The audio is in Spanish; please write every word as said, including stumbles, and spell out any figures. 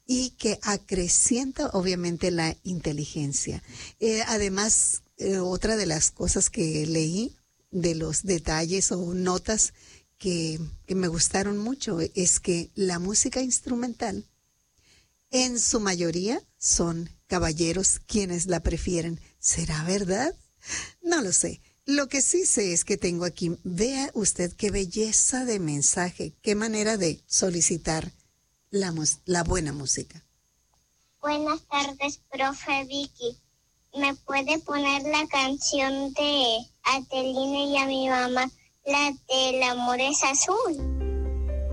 y que acrecienta obviamente la inteligencia. Eh, además, eh, otra de las cosas que leí, de los detalles o notas que, que me gustaron mucho, es que la música instrumental, en su mayoría, son caballeros quienes la prefieren. ¿Será verdad? No lo sé. Lo que sí sé es que tengo aquí, vea usted qué belleza de mensaje, qué manera de solicitar la, la buena música. Buenas tardes, profe Vicky. ¿Me puede poner la canción de Adelina y a mi mamá, la del amor es azul?